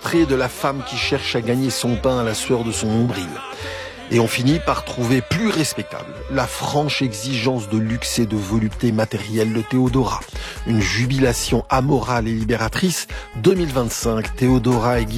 portrait de la femme qui cherche à gagner son pain à la sueur de son nombril. Et on finit par trouver plus respectable la franche exigence de luxe et de volupté matérielle de Théodora. Une jubilation amorale et libératrice. 2025, Théodora est